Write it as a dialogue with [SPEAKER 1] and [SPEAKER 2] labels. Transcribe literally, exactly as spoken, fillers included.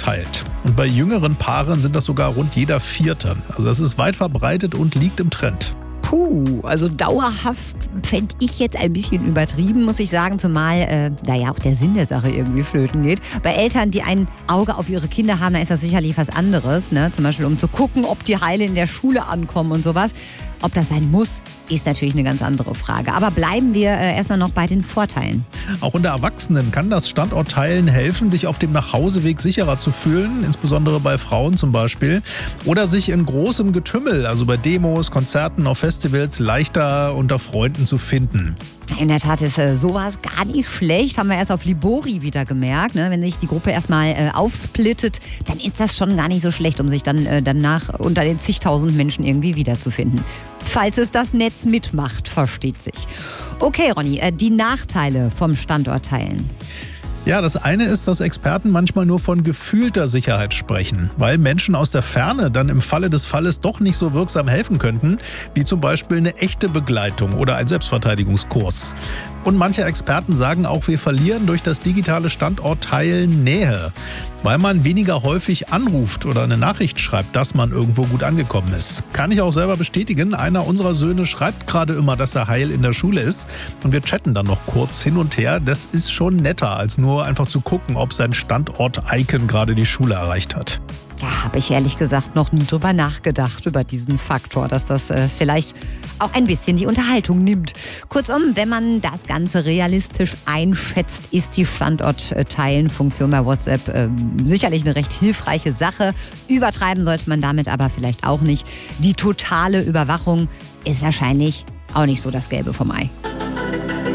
[SPEAKER 1] teilt. Und bei jüngeren Paaren sind das sogar rund jeder Vierte. Also das ist weit verbreitet und liegt im Trend.
[SPEAKER 2] Puh, also dauerhaft fände ich jetzt ein bisschen übertrieben, muss ich sagen, zumal äh, da ja auch der Sinn der Sache irgendwie flöten geht. Bei Eltern, die ein Auge auf ihre Kinder haben, da ist das sicherlich was anderes, ne? Zum Beispiel um zu gucken, ob die heile in der Schule ankommen und sowas. Ob das sein muss, ist natürlich eine ganz andere Frage. Aber bleiben wir äh, erstmal noch bei den Vorteilen.
[SPEAKER 1] Auch unter Erwachsenen kann das Standortteilen helfen, sich auf dem Nachhauseweg sicherer zu fühlen, insbesondere bei Frauen zum Beispiel. Oder sich in großem Getümmel, also bei Demos, Konzerten, auf Festivals, leichter unter Freunden zu finden.
[SPEAKER 2] In der Tat ist äh, sowas gar nicht schlecht. Haben wir erst auf Libori wieder gemerkt. Ne? Wenn sich die Gruppe erstmal äh, aufsplittet, dann ist das schon gar nicht so schlecht, um sich dann äh, danach unter den zigtausend Menschen irgendwie wiederzufinden. Falls es das Netz mitmacht, versteht sich. Okay, Ronny, äh, die Nachteile vom Standortteilen.
[SPEAKER 1] Ja, das eine ist, dass Experten manchmal nur von gefühlter Sicherheit sprechen, weil Menschen aus der Ferne dann im Falle des Falles doch nicht so wirksam helfen könnten, wie zum Beispiel eine echte Begleitung oder ein Selbstverteidigungskurs. Und manche Experten sagen auch, wir verlieren durch das digitale Standortteilen Nähe, weil man weniger häufig anruft oder eine Nachricht schreibt, dass man irgendwo gut angekommen ist. Kann ich auch selber bestätigen. Einer unserer Söhne schreibt gerade immer, dass er heil in der Schule ist. Und wir chatten dann noch kurz hin und her. Das ist schon netter, als nur einfach zu gucken, ob sein Standort-Icon gerade die Schule erreicht hat.
[SPEAKER 2] Da habe ich ehrlich gesagt noch nie drüber nachgedacht, über diesen Faktor, dass das äh, vielleicht auch ein bisschen die Unterhaltung nimmt. Kurzum, wenn man das Ganze realistisch einschätzt, ist die Standortteilen-Funktion bei WhatsApp äh, sicherlich eine recht hilfreiche Sache. Übertreiben sollte man damit aber vielleicht auch nicht. Die totale Überwachung ist wahrscheinlich auch nicht so das Gelbe vom Ei.